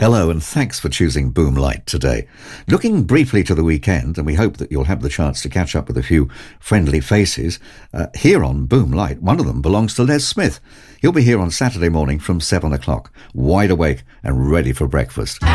Hello and thanks for choosing Boom Light today. Looking briefly to the weekend, and we hope that you'll have the chance to catch up with a few friendly faces, here on Boom Light, one of them belongs to Les Smith. He'll be here on Saturday morning from 7 o'clock, wide awake and ready for breakfast.